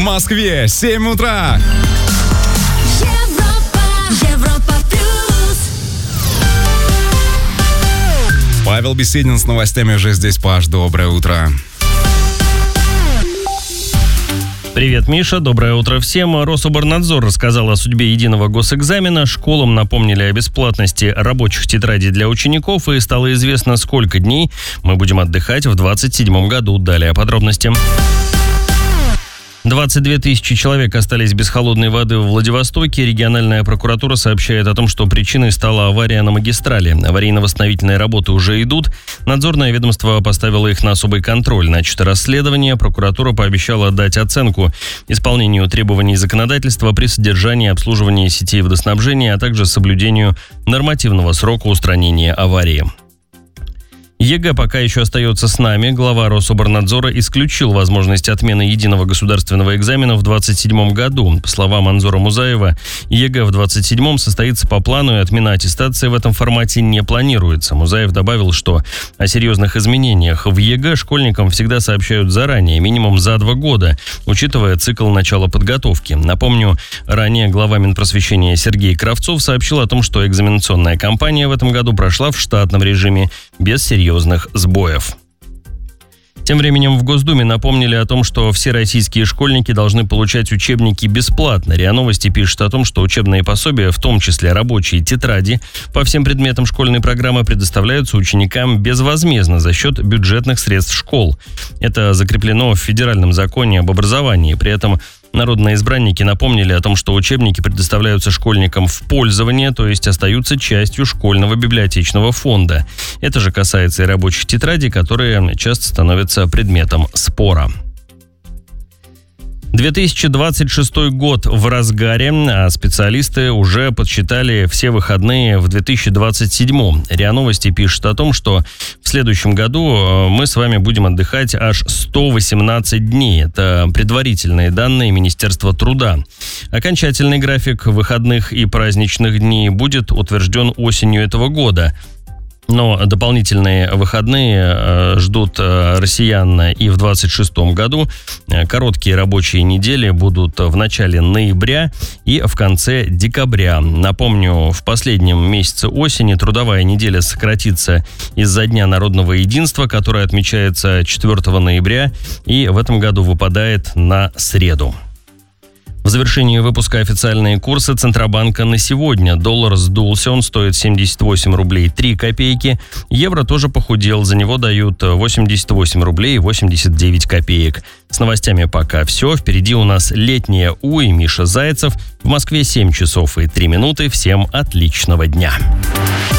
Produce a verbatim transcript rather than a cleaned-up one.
Москве семь утра. Европа, Европа плюс. Павел Беседин с новостями уже здесь. Паш, доброе утро. Привет, Миша. Доброе утро всем. Рособорнадзор рассказал о судьбе единого госэкзамена. Школам напомнили о бесплатности рабочих тетрадей для учеников. И стало известно, сколько дней мы будем отдыхать в двадцать седьмом году. Далее подробности. двадцать две тысячи человек остались без холодной воды в Владивостоке. Региональная прокуратура сообщает о том, что причиной стала авария на магистрали. Аварийно-восстановительные работы уже идут. Надзорное ведомство поставило их на особый контроль. Начато расследование. Прокуратура пообещала дать оценку исполнению требований законодательства при содержании и обслуживании сетей водоснабжения, а также соблюдению нормативного срока устранения аварии. ЕГЭ пока еще остается с нами. Глава Рособорнадзора исключил возможность отмены единого государственного экзамена в двадцать седьмом году. По словам Анзора Музаева, ЕГЭ в двадцать седьмом состоится по плану, и отмена аттестации в этом формате не планируется. Музаев добавил, что о серьезных изменениях в ЕГЭ школьникам всегда сообщают заранее, минимум за два года, учитывая цикл начала подготовки. Напомню, ранее глава Минпросвещения Сергей Кравцов сообщил о том, что экзаменационная кампания в этом году прошла в штатном режиме без серьезных сбоев. Тем временем в Госдуме напомнили о том, что все российские школьники должны получать учебники бесплатно. РИА Новости пишет о том, что учебные пособия, в том числе рабочие тетради, по всем предметам школьной программы предоставляются ученикам безвозмездно за счет бюджетных средств школ. Это закреплено в федеральном законе об образовании. При этом народные избранники напомнили о том, что учебники предоставляются школьникам в пользование, то есть остаются частью школьного библиотечного фонда. Это же касается и рабочих тетрадей, которые часто становятся предметом спора. две тысячи двадцать шестой год в разгаре, а специалисты уже подсчитали все выходные в две тысячи двадцать седьмом. РИА Новости пишет о том, что в следующем году мы с вами будем отдыхать аж сто восемнадцать дней. Это предварительные данные Министерства труда. Окончательный график выходных и праздничных дней будет утвержден осенью этого года. Но дополнительные выходные э, ждут э, россиян и в двадцать шестом году. Короткие рабочие недели будут в начале ноября и в конце декабря. Напомню, в последнем месяце осени трудовая неделя сократится из-за Дня народного единства, который отмечается четвёртого ноября и в этом году выпадает на среду. В завершении выпуска официальные курсы Центробанка на сегодня. Доллар сдулся, он стоит семьдесят восемь рублей три копейки. Евро тоже похудел, за него дают восемьдесят восемь рублей восемьдесят девять копеек. С новостями пока все. Впереди у нас летняя У и Миша Зайцев. В Москве семь часов и три минуты. Всем отличного дня.